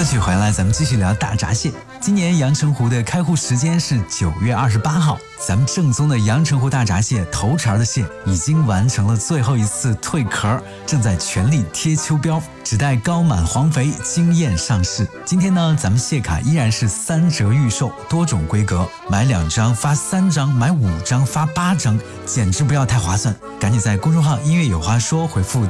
歌曲回来，咱们继续聊大闸蟹。今年阳澄湖的开户时间是9月28号，咱们正宗的阳澄湖大闸蟹头茬的蟹已经完成了最后一次蜕壳，正在全力贴秋膘，只待高满黄肥，惊艳上市。今天呢，咱们蟹卡依然是3折预售，多种规格，买2张发3张，买5张发8张，简直不要太划算！赶紧在公众号音乐有话说回复